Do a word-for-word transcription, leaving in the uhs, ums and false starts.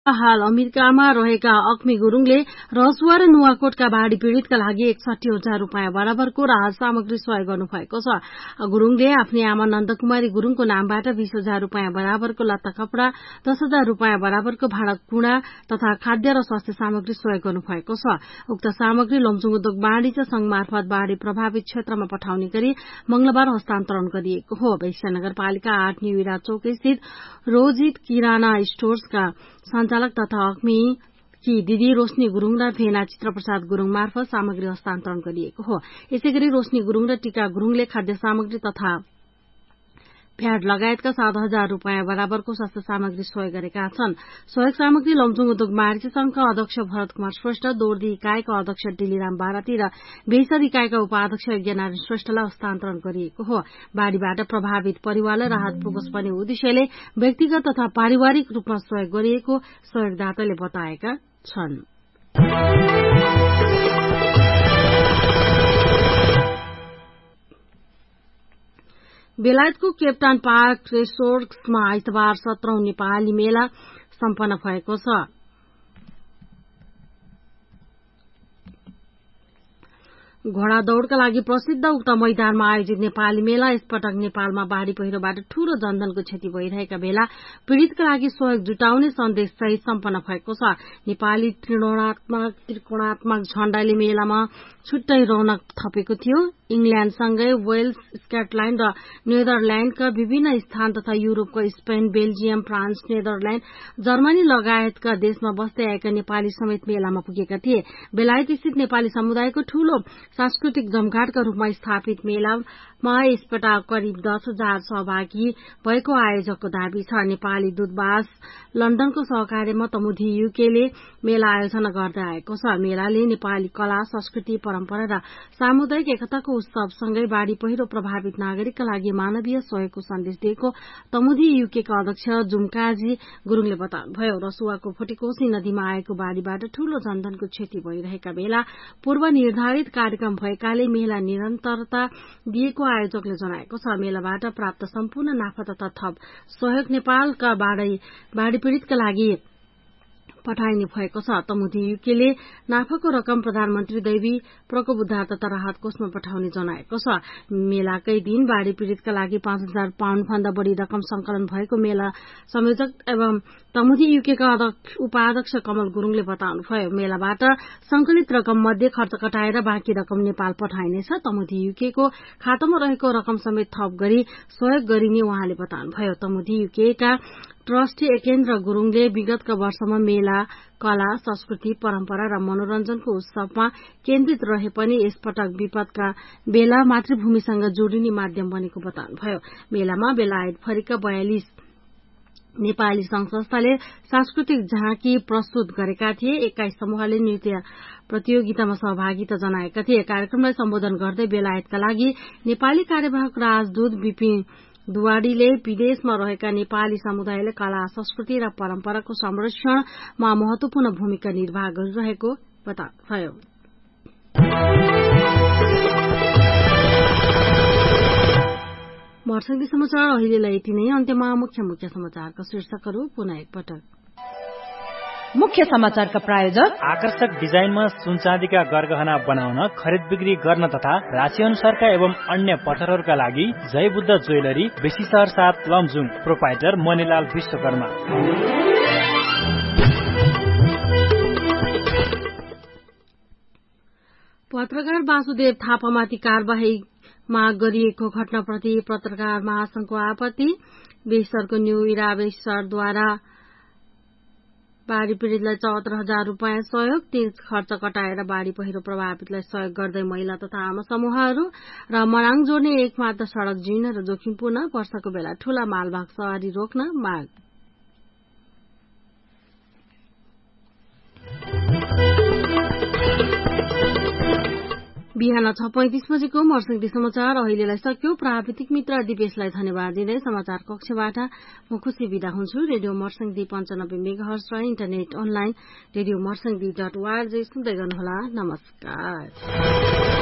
हाल अमेरिकामा रहेका अक्मी गुरुङले रसुवा र नुवाकोटका बाढ़ी पीड़ितका लागि एकसठी हजार रूपियाँ बराबरको राहत सामग्री सहयोग गर्नुभएको छ। गुरुङले आफ्नी आमा नन्दकुमारी गुरुङको नामबाट बीस हजार रूपियाँ बराबरको लत्ता कपड़ा, दस हजार रूपियाँ बराबरको भाँडा कुँडा तथा खाद्य र स्वास्थ्य सामग्री सहयोग गर्नुभएको छ। उक्त सामग्री लमजुङ उद्योग वाणिज्य संघ मार्फत बाढ़ी प्रभावित क्षेत्रमा पठाउने गरी मंगलबार हस्तान्तरण गरिएको हो। वैश्य नगरपालिका आठ न्यू इरा चौक स्थित रोजित किराना स्टोर्सका संचालक तथा अक्मी की दिदी रोशनी गुरुङ र भेना चित्रप्रसाद गुरुङ मार्फत सामग्री हस्तान्तरण गरिएको हो। यसैगरी रोशनी गुरुङ र टीका गुरुङले खाद्य सामग्री तथा भ्याट लगायतका सात हजार रूपियाँ बराबरको स्वास्थ्य सामग्री सहयोग गरेका छन्। सहयोग सामग्री लमजुङ उद्योग वाणिज्य संघका अध्यक्ष भरत कुमार श्रेष्ठ, दोर्दी इकाइका अध्यक्ष डिलीराम बाराती र बेसर इकाइका उपाध्यक्ष यज्ञनारायण श्रेष्ठलाई हस्तान्तरण गरिएको हो। बाढ़ीबाट प्रभावित परिवारलाई राहत पुगोस् भन्ने उद्देश्यले व्यक्तिगत तथा पारिवारिक रूपमा सहयोग गरिएको सहयोगदाताले बताएका छन्। बेलायतको केपटाउन पार्क रिसोर्ट्समा आइतबार सत्रौं नेपाली मेला सम्पन्न भएको छ। घोड़ा दौड़का लागि प्रसिद्ध उक्त मैदानमा आयोजित नेपाली मेला यसपटक नेपालमा बाढ़ी पहिरोबाट ठूलो जनधनको क्षति भइरहेका बेला पीड़ितका लागि सहयोग जुटाउने सन्देश सहित सम्पन्न भएको छ। नेपाली त्रिकोणात्मक त्रिकोणात्मक झण्डाले मेलामा छुट्टै रौनक थपेको थियो। इंग्ल्याण्डसँगै वेल्स, स्कटल्याण्ड र नेदरल्याण्डका विभिन्न स्थान तथा यूरोपको Spain, Belgium, France, Netherlands, Germany लगायतका देशमा बस्दै आएका नेपाली समेत मेलामा पुगेका थिए। बेलायत स्थित नेपाली समुदायको ठूलो सांस्कृतिक जमघाटका रूपमा स्थापित मेलामा यसपटक करिब दस हजार सहभागी भएको आयोजकको दावी छ। नेपाली दूतावास लण्डनको सहकार्यमा तमुधी यूकेले मेला आयोजना गर्दै आएको छ। मेलाले नेपाली कला, संस्कृति, परम्परा र सामुदायिक एकताको उत्सवसँगै बाढ़ी पहिरो प्रभावित नागरिकका लागि मानवीय सहयोगको सन्देश दिएको तमुधी यूकेका अध्यक्ष जुमकाजी गुरुङले बताउनुभयो। रसुवाको फुटेकोशी नदीमा आएको बाढ़ीबाट ठूलो जनधनको क्षति भइरहेका बेला पूर्व निर्धारित कार्यक्रम भएकाले मेला निरन्तरता दिएको आयोजकले जनाएको छ। मेलाबाट प्राप्त सम्पूर्ण नाफा तथा थप सहयोग नेपालका बाढ़ी पीड़ितका लागि पठाइने भएको छ। तमुधी यूकेले नाफाको रकम प्रधानमन्त्री दैवी प्रकोप उद्धार तथा राहत कोषमा पठाउने जनाएको छ। मेलाकै दिन बाढ़ी पीड़ितका लागि पाँच हजार पाउण्ड भन्दा बढ़ी रकम संकलन भएको मेला संयोजक एवं तमुधी यूकेका उपाध्यक्ष कमल गुरुङले बताउनुभयो। मेलाबाट संकलित रकम मध्ये खर्च कटाएर बाँकी रकम नेपाल पठाइनेछ। तमुधी यूकेको खातामा रहेको रकम समेत थप गरी सहयोग गरिने उहाँले बताउनुभयो। तमुधी यूकेका ट्रस्टी एकेन्द्र गुरुङले विगतका वर्षमा मेला कला, संस्कृति, परम्परा र मनोरञ्जनको उत्सवमा केन्द्रित रहे पनि यसपटक विपदका बेला मातृभूमिसँग जोडिने माध्यम बनेको बताउनुभयो। मेलामा बेलायतभरिका बयालिस नेपाली संघ संस्थाले सांस्कृतिक झाँकी प्रस्तुत गरेका थिए। एक्काइस समूहले नृत्य प्रतियोगितामा सहभागिता जनाएका थिए। कार्यक्रमलाई सम्बोधन गर्दै बेलायतका लागि नेपाली कार्यवाहक राजदूत विपिन दुवाडीले विदेशमा रहेका नेपाली समुदायले कला, संस्कृति र परम्पराको संरक्षणमा महत्वपूर्ण भूमिका निर्वाह गरिरहेको बताउनुभयो। मर्सँगी समाचार अहिलेलाई यति नै। अन्त्यमा मुख्य मुख्य समाचारका शीर्षकहरू पुनः एकपटक। मुख्य समाचारका प्रायोजक आकर्षक डिजाइनमा सुनचाँदीका गरगहना बनाउन, खरिद बिक्री गर्न तथा राशि अनुसारका एवं अन्य पत्थरहरूका लागि जय बुद्ध ज्वेलरी, बेसी शहर सात, लमजुङ। प्रोपाइटर मणिलाल विश्वकर्मा। पत्रकार वासुदेव थापामाथि कार्यवाही माग गरिएको घटनाप्रति पत्रकार महासंघको आपत्ति। बेसरको न्यू इरा बेसरद्वारा बाढ़ी पीड़ितलाई चौहत्तर हजार रूपियाँ सहयोग, तीज खर्च कटाएर बाढ़ी पहिरो प्रभावितलाई सहयोग गर्दै महिला तथा आमा समूहहरू र मराङ जोड्ने एकमात्र सड़क जीर्ण र जोखिमपूर्ण, वर्षाको बेला ठूला मालवाहक सवारी रोक्न माग। बिहान छ पैंतिस बजेको मर्सँगी समाचार अहिलेलाई सक्यो। प्राविधिक मित्र दिपेशलाई धन्यवाद दिँदै समाचार कक्षबाट म खुशी विदा हुन्छु। रेडियो मर्सँगी पञ्चानब्बे मेगाहर्ज र internet online radio मर्सँगी dot ORG सुन्दै गर्नुहोला। नमस्कार।